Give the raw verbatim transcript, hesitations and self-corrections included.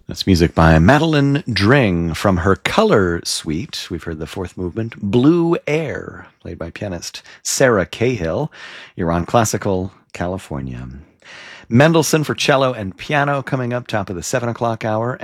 That's music by Madeline Dring from her Color Suite. We've heard the fourth movement, Blue Air, played by pianist Sarah Cahill. You're on Classical California. Mendelssohn for cello and piano coming up top of the seven o'clock hour.